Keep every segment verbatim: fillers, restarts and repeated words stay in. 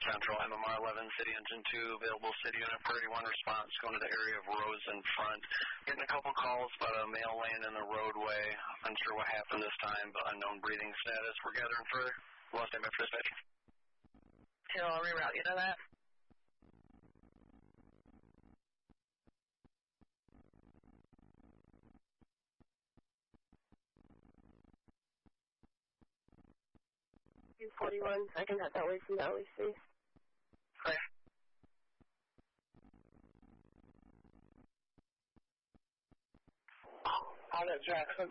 Central, M M R eleven, City Engine two, available City Unit Priority one response, going to the area of Rose in front. Getting a couple calls about a male laying in the roadway. Unsure what happened this time, but unknown breathing status. We're gathering further. We'll stand by for dispatch. Okay, I'll reroute you to that. two forty-one, I can head that way from Valley Space. Okay. Out at Jackson.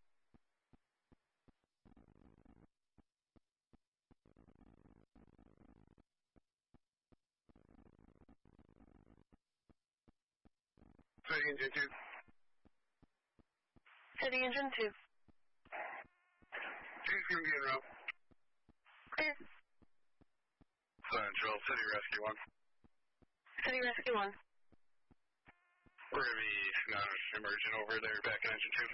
City Engine two. City Engine two. Two's going to be in row. Clear. Central, City Rescue one. City Rescue one. We're going to be non-emergent over there, back in Engine two.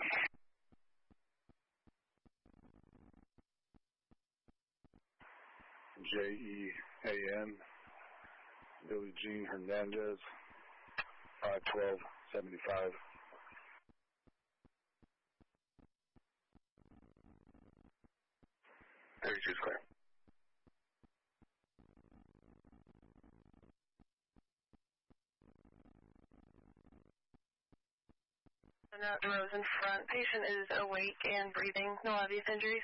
J E A N, Billie Jean Hernandez, five twelve seventy-five. thirty-two's clear. Not the rows in front. Patient is awake and breathing. No obvious injuries.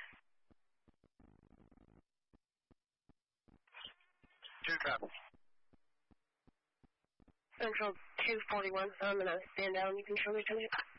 Two copies. Central two forty-one, so I'm going to stand down. You can show me to me.